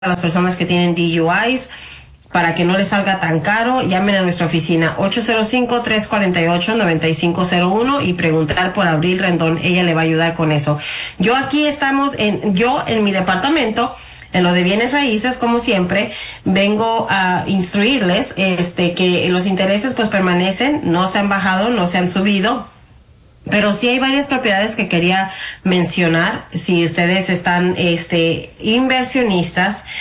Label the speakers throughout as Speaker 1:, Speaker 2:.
Speaker 1: las personas que tienen DUIs, para que no les salga tan caro, llamen a nuestra oficina 805-348-9501 y preguntar por Abril Rendón. Ella le va a ayudar con eso. Yo en mi departamento, en lo de bienes raíces, como siempre, vengo a instruirles que los intereses pues permanecen, no se han bajado, no se han subido. Pero sí hay varias propiedades que quería mencionar. Si ustedes están inversionistas,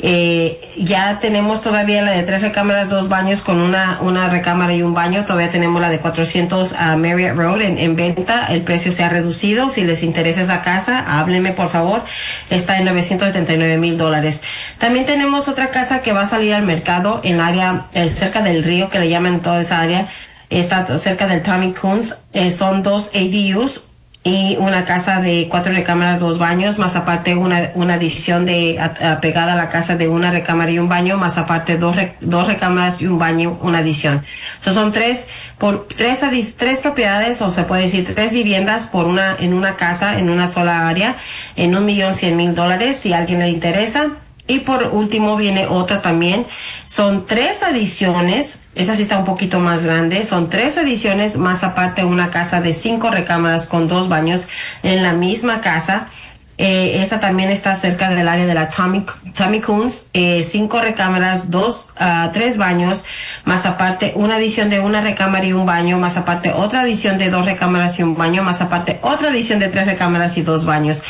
Speaker 1: ya tenemos todavía la de 3 recámaras, 2 baños con una recámara y un baño. Todavía tenemos la de 400 Marriott Road en venta. El precio se ha reducido. Si les interesa esa casa, háblenme por favor. Está en $979,000. También tenemos otra casa que va a salir al mercado en el área cerca del río, que le llaman toda esa área. Está cerca del Tommy Coons. Son 2 ADUs y una casa de 4 recámaras, 2 baños, más aparte una adición pegada a la casa de 1 recámara y un baño, más aparte 2 recámaras y un baño, una adición. Son 3 propiedades, o se puede decir 3 viviendas en una casa, en una sola área, en $1,100,000, si a alguien le interesa. Y por último viene otra también. Son 3 adiciones. Esa sí está un poquito más grande. Son 3 adiciones más aparte una casa de 5 recámaras con 2 baños en la misma casa. Esta también está cerca del área de la Tommy Coons. 5 recámaras, 3 baños, más aparte una adición de 1 recámara y un baño, más aparte otra adición de 2 recámaras y un baño, más aparte otra adición de 3 recámaras y 2 baños.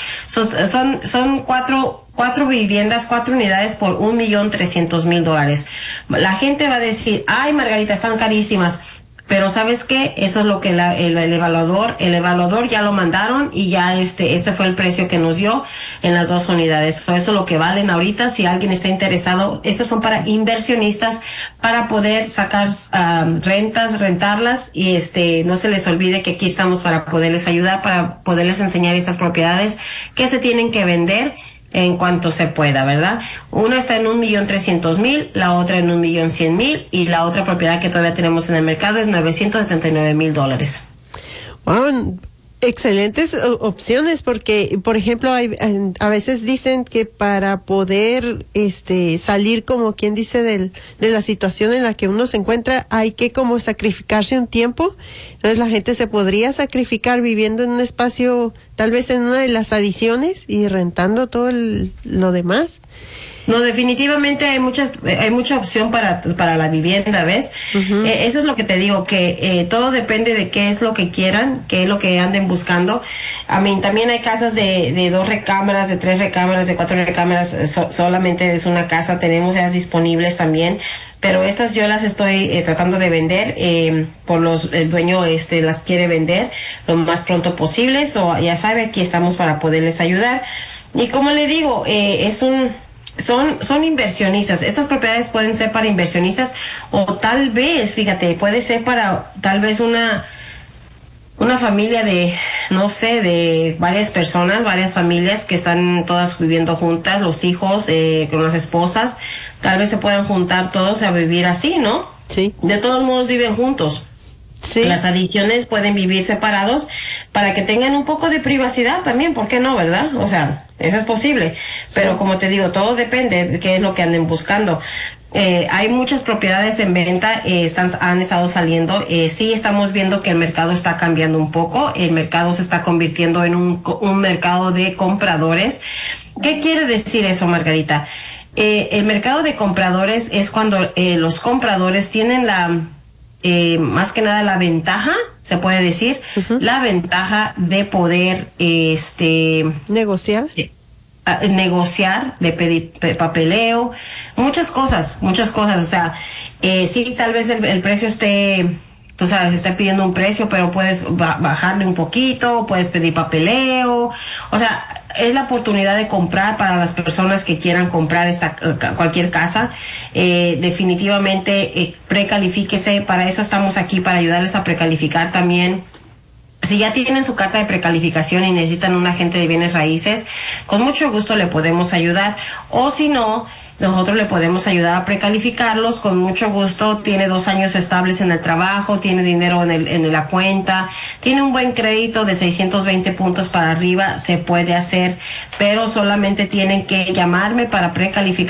Speaker 1: Son 4 viviendas, 4 unidades por $1,300,000. La gente va a decir, ay Margarita, están carísimas. Pero ¿sabes qué? Eso es lo que el evaluador ya lo mandaron y ya este fue el precio que nos dio en las 2 unidades. Eso es lo que valen ahorita. Si alguien está interesado, estos son para inversionistas, para poder sacar rentarlas y no se les olvide que aquí estamos para poderles ayudar, para poderles enseñar estas propiedades que se tienen que vender en cuanto se pueda, ¿verdad? Una está en $1,300,000, la otra en $1,100,000 y la otra propiedad que todavía tenemos en el mercado es $979,000.
Speaker 2: Wow, excelentes opciones, porque por ejemplo a veces dicen que para poder salir, como quien dice, de la situación en la que uno se encuentra, hay que como sacrificarse un tiempo. Entonces la gente se podría sacrificar viviendo en un espacio, tal vez en una de las adiciones, y rentando todo lo demás.
Speaker 1: No, definitivamente hay mucha opción para la vivienda, ¿ves? Uh-huh. Eso es lo que te digo, que todo depende de qué es lo que quieran, qué es lo que anden buscando. También hay casas de 2 recámaras, de 3 recámaras, de 4 recámaras, solamente es una casa, tenemos esas disponibles también, pero estas yo las estoy tratando de vender, el dueño las quiere vender lo más pronto posible, ya sabe, aquí estamos para poderles ayudar. Y como le digo, son inversionistas. Estas propiedades pueden ser para inversionistas o tal vez, fíjate, puede ser para tal vez una familia de, no sé, de varias personas, varias familias que están todas viviendo juntas, los hijos con las esposas, tal vez se puedan juntar todos a vivir así, ¿no?
Speaker 2: Sí.
Speaker 1: De todos modos viven juntos. Sí. Las adiciones pueden vivir separados para que tengan un poco de privacidad también, ¿por qué no, verdad? O sea, eso es posible, pero como te digo, todo depende de qué es lo que anden buscando. Hay muchas propiedades en venta, han estado saliendo. Sí estamos viendo que el mercado está cambiando un poco, el mercado se está convirtiendo en un mercado de compradores. ¿Qué quiere decir eso, Margarita? El mercado de compradores es cuando los compradores tienen más que nada la ventaja, se puede decir, uh-huh, la ventaja de poder
Speaker 2: negociar,
Speaker 1: de pedir papeleo, muchas cosas, o sea, sí, tal vez el precio tú sabes, está pidiendo un precio, pero puedes bajarle un poquito, puedes pedir papeleo, o sea, es la oportunidad de comprar para las personas que quieran comprar cualquier casa. Definitivamente precalifíquese, para eso estamos aquí, para ayudarles a precalificar también. Si ya tienen su carta de precalificación y necesitan un agente de bienes raíces, con mucho gusto le podemos ayudar. O si no, nosotros le podemos ayudar a precalificarlos con mucho gusto. Tiene 2 años estables en el trabajo, tiene dinero en la cuenta, tiene un buen crédito de 620 puntos para arriba, se puede hacer, pero solamente tienen que llamarme para precalificar